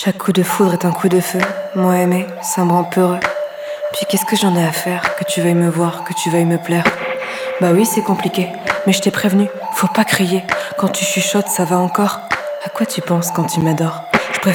Chaque coup de foudre est un coup de feu. Moi aimé, ça me rend peureux. Puis qu'est-ce que j'en ai à faire? Que tu veuilles me voir, que tu veuilles me plaire. Bah oui, c'est compliqué, mais je t'ai prévenu, faut pas crier. Quand tu chuchotes, ça va encore. À quoi tu penses quand tu m'adores?